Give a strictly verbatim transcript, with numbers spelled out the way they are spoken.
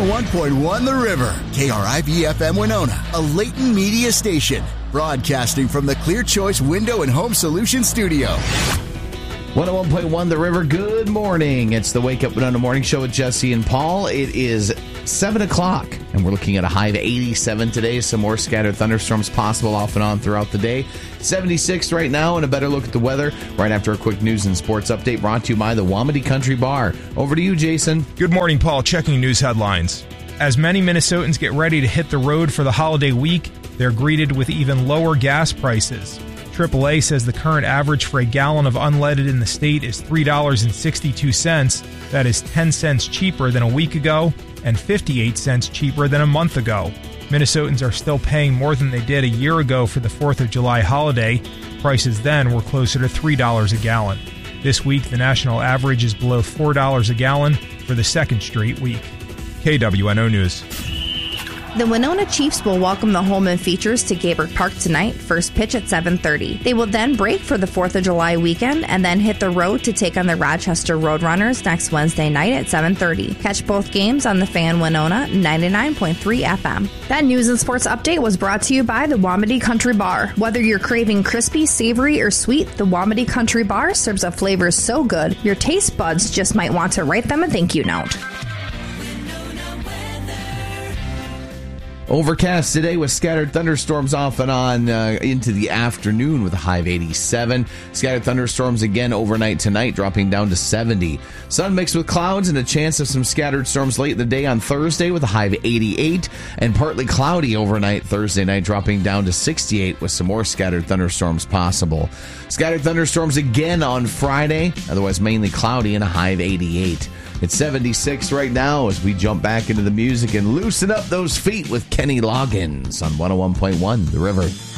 oh one point one The River. K R I V F M Winona, a Layton media station. Broadcasting from the Clear Choice Window and Home Solutions Studio. one oh one point one The River, good morning. It's the Wake Up Winona Morning Show with Jesse and Paul. It is seven o'clock, and we're looking at a high of eighty-seven today. Some more scattered thunderstorms possible off and on throughout the day. seventy-six right now, and a better look at the weather right after a quick news and sports update brought to you by the Wamedy Country Bar. Over to you, Jason. Good morning, Paul. Checking news headlines. As many Minnesotans get ready to hit the road for the holiday week, they're greeted with even lower gas prices. triple A says the current average for a gallon of unleaded in the state is three dollars and sixty-two cents. That is ten cents cheaper than a week ago and fifty-eight cents cheaper than a month ago. Minnesotans are still paying more than they did a year ago for the fourth of July holiday. Prices then were closer to three dollars a gallon. This week, the national average is below four dollars a gallon for the second straight week. K W N O News. The Winona Chiefs will welcome the Holman Features to Gaybert Park tonight, first pitch at seven thirty. They will then break for the fourth of July weekend and then hit the road to take on the Rochester Roadrunners next Wednesday night at seven thirty. Catch both games on the Fan Winona ninety-nine point three F M. That news and sports update was brought to you by the Wamedy Country Bar. Whether you're craving crispy, savory, or sweet, the Wamedy Country Bar serves up flavors so good, your taste buds just might want to write them a thank you note. Overcast today with scattered thunderstorms off and on uh, into the afternoon with a high of eighty-seven. Scattered thunderstorms again overnight tonight, dropping down to seventy. Sun mixed with clouds and a chance of some scattered storms late in the day on Thursday with a high of eighty-eight. And partly cloudy overnight Thursday night, dropping down to sixty-eight with some more scattered thunderstorms possible. Scattered thunderstorms again on Friday, otherwise mainly cloudy and a high of eighty-eight. It's seventy-six right now as we jump back into the music and loosen up those feet with Kenny Loggins on one oh one point one The River.